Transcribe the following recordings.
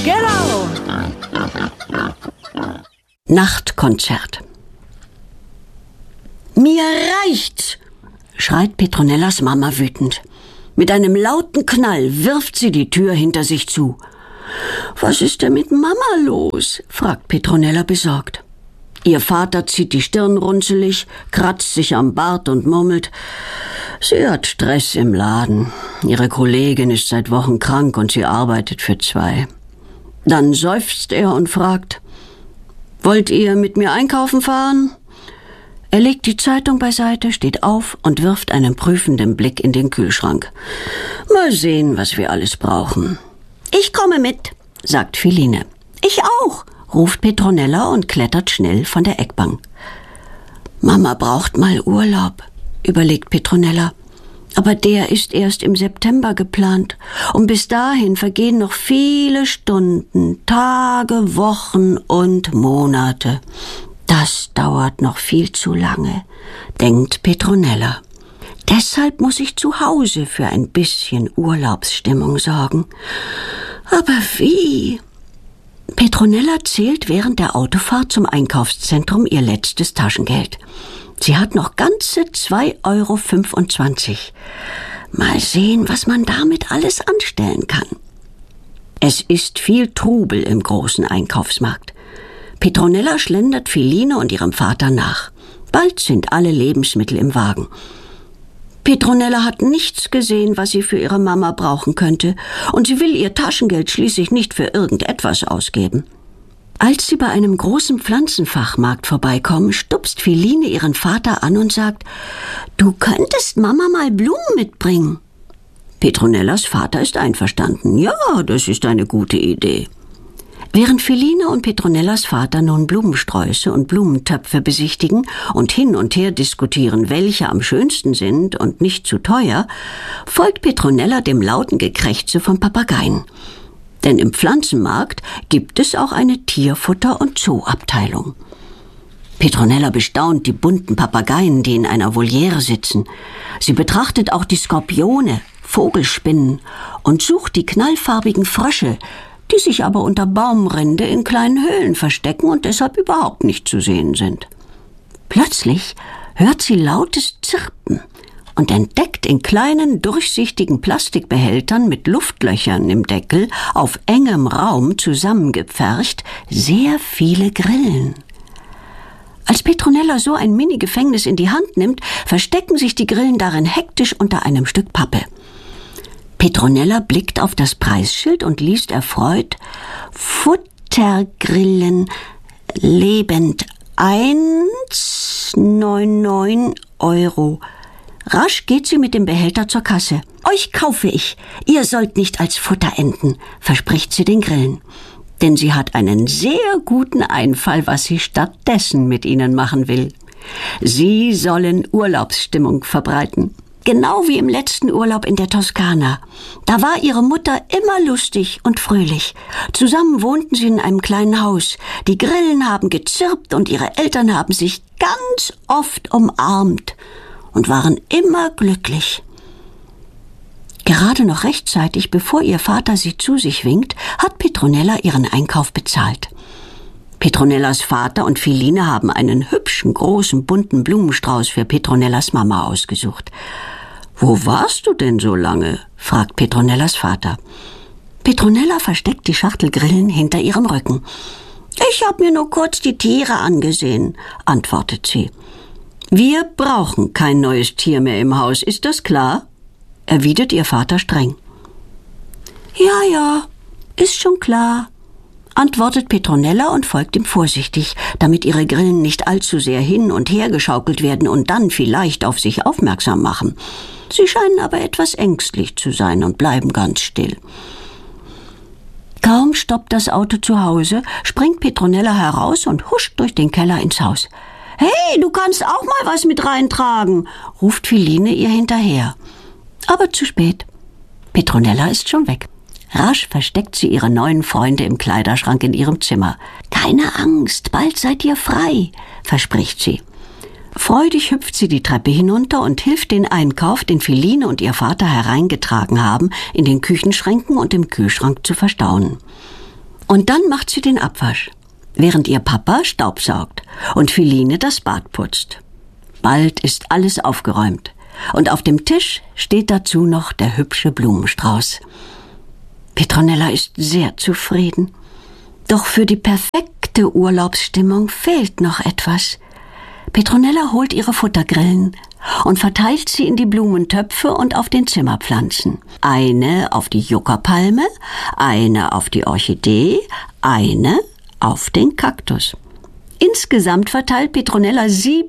Genau! Nachtkonzert. »Mir reicht's«, schreit Petronellas Mama wütend. Mit einem lauten Knall wirft sie die Tür hinter sich zu. »Was ist denn mit Mama los?« fragt Petronella besorgt. Ihr Vater zieht die Stirn runzelig, kratzt sich am Bart und murmelt: »Sie hat Stress im Laden. Ihre Kollegin ist seit Wochen krank und sie arbeitet für 2. Dann seufzt er und fragt: »Wollt ihr mit mir einkaufen fahren?« Er legt die Zeitung beiseite, steht auf und wirft einen prüfenden Blick in den Kühlschrank. »Mal sehen, was wir alles brauchen.« »Ich komme mit«, sagt Philine. »Ich auch«, ruft Petronella und klettert schnell von der Eckbank. »Mama braucht mal Urlaub«, überlegt Petronella. »Aber der ist erst im September geplant. Und bis dahin vergehen noch viele Stunden, Tage, Wochen und Monate. Das dauert noch viel zu lange«, denkt Petronella. »Deshalb muss ich zu Hause für ein bisschen Urlaubsstimmung sorgen. Aber wie?« Petronella zählt während der Autofahrt zum Einkaufszentrum ihr letztes Taschengeld. Sie hat noch ganze 2,25 €. Mal sehen, was man damit alles anstellen kann. Es ist viel Trubel im großen Einkaufsmarkt. Petronella schlendert Philine und ihrem Vater nach. Bald sind alle Lebensmittel im Wagen. Petronella hat nichts gesehen, was sie für ihre Mama brauchen könnte, und sie will ihr Taschengeld schließlich nicht für irgendetwas ausgeben. Als sie bei einem großen Pflanzenfachmarkt vorbeikommen, stupst Philine ihren Vater an und sagt: »Du könntest Mama mal Blumen mitbringen.« Petronellas Vater ist einverstanden. »Ja, das ist eine gute Idee.« Während Philine und Petronellas Vater nun Blumensträuße und Blumentöpfe besichtigen und hin und her diskutieren, welche am schönsten sind und nicht zu teuer, folgt Petronella dem lauten Gekrächze von Papageien. Denn im Pflanzenmarkt gibt es auch eine Tierfutter- und Zooabteilung. Petronella bestaunt die bunten Papageien, die in einer Voliere sitzen. Sie betrachtet auch die Skorpione, Vogelspinnen und sucht die knallfarbigen Frösche, die sich aber unter Baumrinde in kleinen Höhlen verstecken und deshalb überhaupt nicht zu sehen sind. Plötzlich hört sie lautes Zirpen und entdeckt in kleinen, durchsichtigen Plastikbehältern mit Luftlöchern im Deckel auf engem Raum zusammengepfercht sehr viele Grillen. Als Petronella so ein Mini-Gefängnis in die Hand nimmt, verstecken sich die Grillen darin hektisch unter einem Stück Pappe. Petronella blickt auf das Preisschild und liest erfreut: Futtergrillen, lebend, 1,99 €. Rasch geht sie mit dem Behälter zur Kasse. »Euch kaufe ich. Ihr sollt nicht als Futter enden«, verspricht sie den Grillen. Denn sie hat einen sehr guten Einfall, was sie stattdessen mit ihnen machen will. Sie sollen Urlaubsstimmung verbreiten. Genau wie im letzten Urlaub in der Toskana. Da war ihre Mutter immer lustig und fröhlich. Zusammen wohnten sie in einem kleinen Haus. Die Grillen haben gezirpt und ihre Eltern haben sich ganz oft umarmt und waren immer glücklich. Gerade noch rechtzeitig, bevor ihr Vater sie zu sich winkt, hat Petronella ihren Einkauf bezahlt. Petronellas Vater und Philine haben einen hübschen, großen, bunten Blumenstrauß für Petronellas Mama ausgesucht. »Wo warst du denn so lange?« fragt Petronellas Vater. Petronella versteckt die Schachtel Grillen hinter ihrem Rücken. »Ich habe mir nur kurz die Tiere angesehen«, antwortet sie. »Wir brauchen kein neues Tier mehr im Haus, ist das klar?« erwidert ihr Vater streng. »Ja, ist schon klar«, antwortet Petronella und folgt ihm vorsichtig, damit ihre Grillen nicht allzu sehr hin und her geschaukelt werden und dann vielleicht auf sich aufmerksam machen. Sie scheinen aber etwas ängstlich zu sein und bleiben ganz still. Kaum stoppt das Auto zu Hause, springt Petronella heraus und huscht durch den Keller ins Haus. »Hey, du kannst auch mal was mit reintragen«, ruft Philine ihr hinterher. Aber zu spät. Petronella ist schon weg. Rasch versteckt sie ihre neuen Freunde im Kleiderschrank in ihrem Zimmer. »Keine Angst, bald seid ihr frei«, verspricht sie. Freudig hüpft sie die Treppe hinunter und hilft den Einkauf, den Philine und ihr Vater hereingetragen haben, in den Küchenschränken und im Kühlschrank zu verstauen. Und dann macht sie den Abwasch, während ihr Papa staubsaugt und Philine das Bad putzt. Bald ist alles aufgeräumt und auf dem Tisch steht dazu noch der hübsche Blumenstrauß. Petronella ist sehr zufrieden. Doch für die perfekte Urlaubsstimmung fehlt noch etwas. Petronella holt ihre Futtergrillen und verteilt sie in die Blumentöpfe und auf den Zimmerpflanzen. Eine auf die Juckerpalme, eine auf die Orchidee, eine auf den Kaktus. Insgesamt verteilt Petronella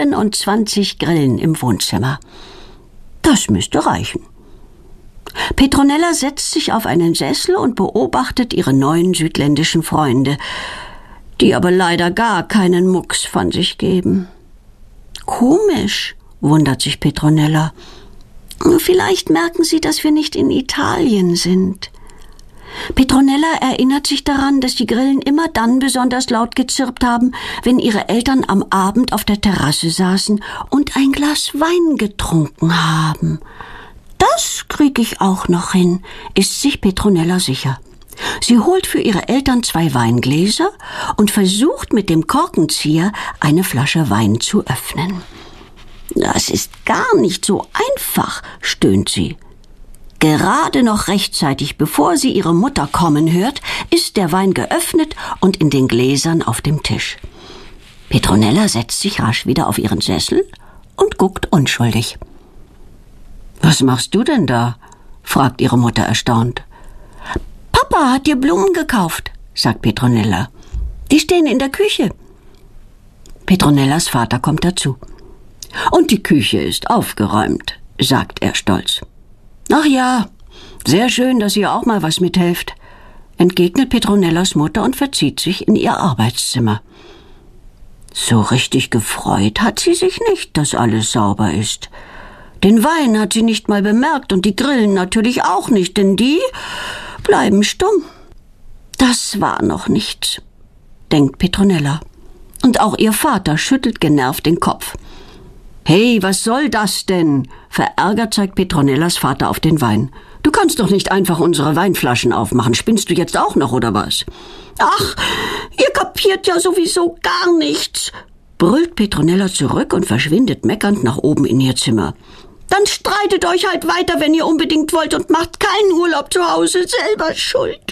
27 Grillen im Wohnzimmer. Das müsste reichen. Petronella setzt sich auf einen Sessel und beobachtet ihre neuen südländischen Freunde, die aber leider gar keinen Mucks von sich geben. Komisch, wundert sich Petronella. Vielleicht merken sie, dass wir nicht in Italien sind. Petronella erinnert sich daran, dass die Grillen immer dann besonders laut gezirpt haben, wenn ihre Eltern am Abend auf der Terrasse saßen und ein Glas Wein getrunken haben. Das krieg ich auch noch hin, ist sich Petronella sicher. Sie holt für ihre Eltern 2 Weingläser und versucht mit dem Korkenzieher eine Flasche Wein zu öffnen. Das ist gar nicht so einfach, stöhnt sie. Gerade noch rechtzeitig, bevor sie ihre Mutter kommen hört, ist der Wein geöffnet und in den Gläsern auf dem Tisch. Petronella setzt sich rasch wieder auf ihren Sessel und guckt unschuldig. »Was machst du denn da?« fragt ihre Mutter erstaunt. »Papa hat dir Blumen gekauft«, sagt Petronella. »Die stehen in der Küche.« Petronellas Vater kommt dazu. »Und die Küche ist aufgeräumt«, sagt er stolz. »Ach ja, sehr schön, dass ihr auch mal was mithelft«, entgegnet Petronellas Mutter und verzieht sich in ihr Arbeitszimmer. So richtig gefreut hat sie sich nicht, dass alles sauber ist. Den Wein hat sie nicht mal bemerkt und die Grillen natürlich auch nicht, denn die bleiben stumm. Das war noch nichts, denkt Petronella. Und auch ihr Vater schüttelt genervt den Kopf. »Hey, was soll das denn?« Verärgert zeigt Petronellas Vater auf den Wein. »Du kannst doch nicht einfach unsere Weinflaschen aufmachen. Spinnst du jetzt auch noch, oder was?« »Ach, ihr kapiert ja sowieso gar nichts«, brüllt Petronella zurück und verschwindet meckernd nach oben in ihr Zimmer. »Dann streitet euch halt weiter, wenn ihr unbedingt wollt und macht keinen Urlaub zu Hause, selber schuld.«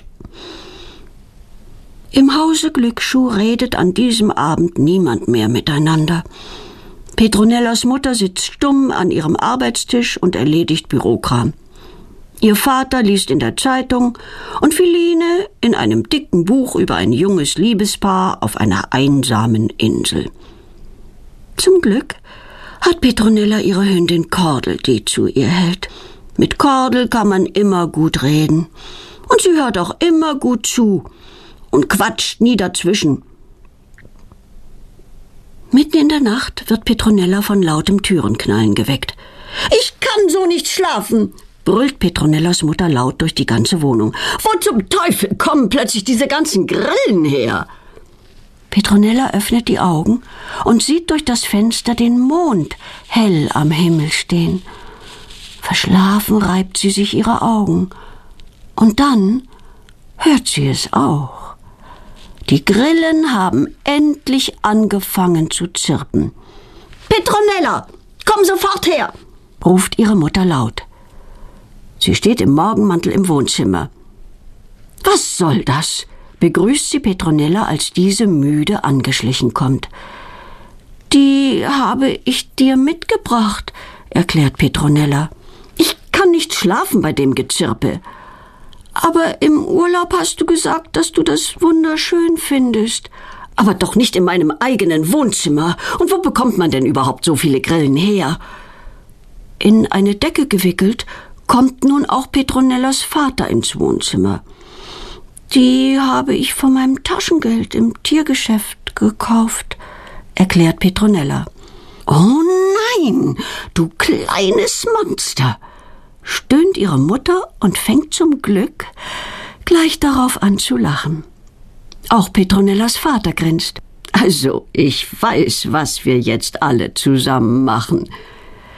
Im Hause Glücksschuh redet an diesem Abend niemand mehr miteinander. Petronellas Mutter sitzt stumm an ihrem Arbeitstisch und erledigt Bürokram. Ihr Vater liest in der Zeitung und Philine in einem dicken Buch über ein junges Liebespaar auf einer einsamen Insel. Zum Glück hat Petronella ihre Hündin Kordel, die zu ihr hält. Mit Kordel kann man immer gut reden. Und sie hört auch immer gut zu und quatscht nie dazwischen. Mitten in der Nacht wird Petronella von lautem Türenknallen geweckt. »Ich kann so nicht schlafen«, brüllt Petronellas Mutter laut durch die ganze Wohnung. »Wo zum Teufel kommen plötzlich diese ganzen Grillen her?« Petronella öffnet die Augen und sieht durch das Fenster den Mond hell am Himmel stehen. Verschlafen reibt sie sich ihre Augen. Und dann hört sie es auch. Die Grillen haben endlich angefangen zu zirpen. »Petronella, komm sofort her«, ruft ihre Mutter laut. Sie steht im Morgenmantel im Wohnzimmer. »Was soll das?« begrüßt sie Petronella, als diese müde angeschlichen kommt. »Die habe ich dir mitgebracht«, erklärt Petronella. »Ich kann nicht schlafen bei dem Gezirpe. Aber im Urlaub hast du gesagt, dass du das wunderschön findest. Aber doch nicht in meinem eigenen Wohnzimmer. Und wo bekommt man denn überhaupt so viele Grillen her?« In eine Decke gewickelt kommt nun auch Petronellas Vater ins Wohnzimmer. »Die habe ich von meinem Taschengeld im Tiergeschäft gekauft«, erklärt Petronella. »Oh nein, du kleines Monster«, stöhnt ihre Mutter und fängt zum Glück gleich darauf an zu lachen. Auch Petronellas Vater grinst. »Also, ich weiß, was wir jetzt alle zusammen machen.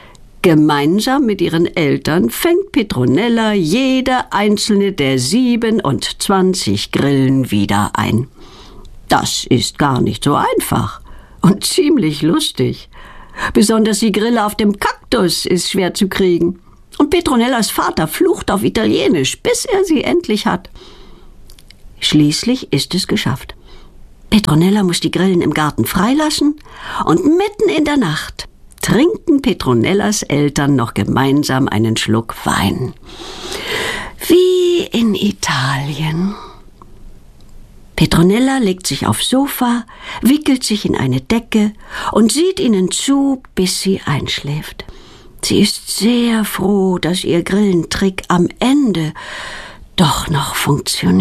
Gemeinsam mit ihren Eltern fängt Petronella jede einzelne der 27 Grillen wieder ein. Das ist gar nicht so einfach und ziemlich lustig. Besonders die Grille auf dem Kaktus ist schwer zu kriegen. Und Petronellas Vater flucht auf Italienisch, bis er sie endlich hat. Schließlich ist es geschafft. Petronella muss die Grillen im Garten freilassen und mitten in der Nacht trinken Petronellas Eltern noch gemeinsam einen Schluck Wein. Wie in Italien. Petronella legt sich aufs Sofa, wickelt sich in eine Decke und sieht ihnen zu, bis sie einschläft. Sie ist sehr froh, dass ihr Grillentrick am Ende doch noch funktioniert.